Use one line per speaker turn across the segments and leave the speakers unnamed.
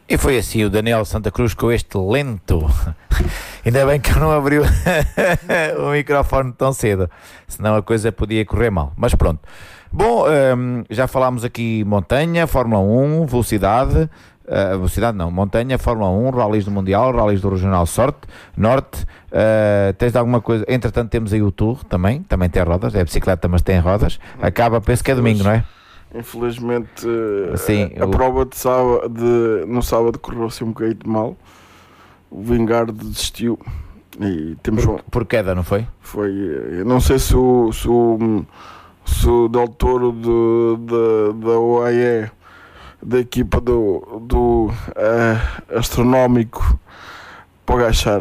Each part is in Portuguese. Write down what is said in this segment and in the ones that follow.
E foi assim o Daniel Santa Cruz com este lento. Ainda bem que eu não abri o microfone tão cedo, senão a coisa podia correr mal. Mas pronto. Bom, já falámos aqui montanha, Fórmula 1, velocidade. Velocidade não, montanha, Fórmula 1, ralis do Mundial, ralis do Regional Norte. Tens alguma coisa? Entretanto temos aí o Tour também tem rodas, é bicicleta mas tem rodas. Acaba, penso que é domingo, não é?
Infelizmente
Sim,
a prova no sábado correu-se um bocadinho mal. O Vingegaard desistiu e temos
por queda, não foi?
Foi, eu não sei se o Del Toro da UAE, da equipa do astronómico, para agachar,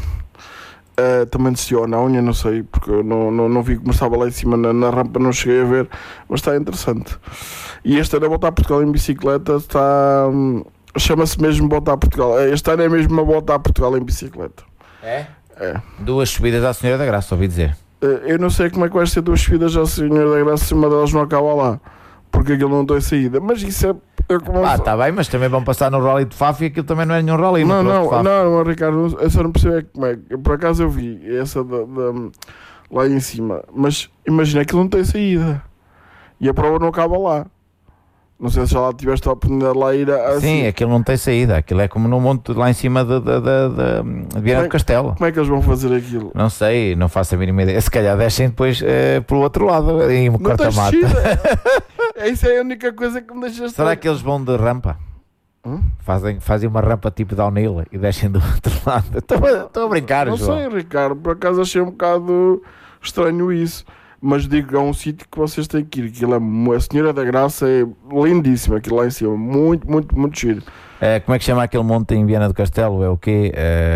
também desistiu ou não, eu não sei, porque eu não vi como estava lá em cima na rampa, não cheguei a ver, mas está interessante. E este ano a volta a Portugal em bicicleta chama-se mesmo volta a Portugal. Este ano é mesmo uma volta a Portugal em bicicleta.
É? É. 2 subidas à Senhora da Graça, ouvi dizer.
Eu não sei como é que vai ser 2 subidas à Senhora da Graça se uma delas não acaba lá, porque aquilo não tem saída, mas isso é
está bem, mas também vão passar no Rally de Faf e aquilo também não é nenhum rally.
Não, Ricardo, eu só não percebo como é que, por acaso eu vi essa lá em cima, mas imagina que não tem saída e a prova não acaba lá. Não sei se já lá tiveste a oportunidade de lá ir assim.
Sim, aquilo não tem saída, aquilo é como no monte lá em cima de Viana do Castelo.
Como é que eles vão fazer aquilo?
Não sei, não faço a mínima ideia. Se calhar descem depois pelo outro lado, em corta-mato.
Isso é a única coisa que me deixa estar.
Será que eles vão de rampa? Fazem uma rampa tipo downhill e descem do outro lado? Estou a brincar,
Não
João.
sei, Ricardo, por acaso achei um bocado estranho isso. Mas digo, é um sítio que vocês têm que ir. Aquilo a Senhora da Graça é lindíssima, aquilo lá em cima, muito, muito, muito giro.
Como é que chama aquele monte em Viana do Castelo? É o quê?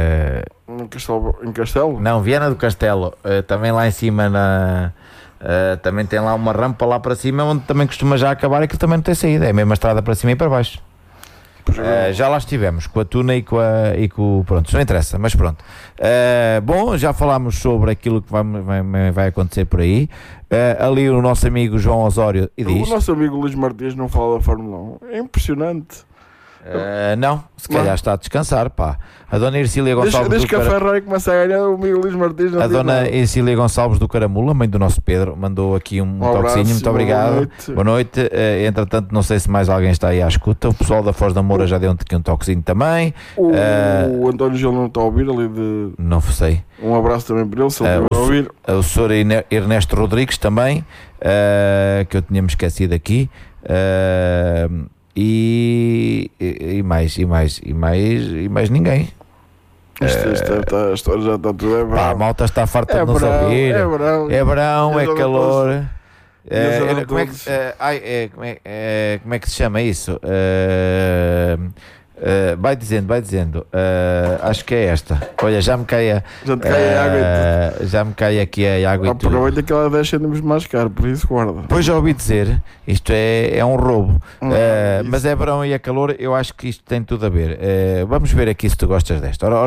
Em Castelo?
Não, Viana do Castelo. Também lá em cima também tem lá uma rampa lá para cima, onde também costuma já acabar e que também não tem saída. É a mesma estrada para cima e para baixo. Já lá estivemos com a Tuna e com o pronto, não interessa, mas pronto. Bom, já falámos sobre aquilo que vai acontecer por aí. Ali o nosso amigo João Osório diz...
O nosso amigo Luís Martins não fala da Fórmula 1. É impressionante.
Não, se calhar está a descansar, pá. A dona Ercília Gonçalves
desde que a Ferrari começa a ganhar, o amigo Luís Martins não.
A dona Ercília Gonçalves do Caramula, mãe do nosso Pedro, mandou aqui um toquezinho, muito obrigado. Boa noite. Entretanto, não sei se mais alguém está aí à escuta. O pessoal da Foz da Moura já deu aqui um toquezinho também.
O António Gil não está a ouvir ali de...
Não sei.
Um abraço também para ele, se ele estiver a ouvir.
O senhor Ernesto Rodrigues também, que eu tinha-me esquecido aqui. E mais ninguém.
A história já está tudo. É verão.
A malta está farta de nos ouvir. É verão, é calor. Como é que se chama isso? Vai dizendo. Acho que é esta. Olha, já me cai a água. Já me cai aqui a água.
Aproveita que ela 10 cêntimos mais caro, por isso guarda.
Pois já ouvi dizer, isto é um roubo. Mas é verão e é calor, eu acho que isto tem tudo a ver. Vamos ver aqui se tu gostas desta.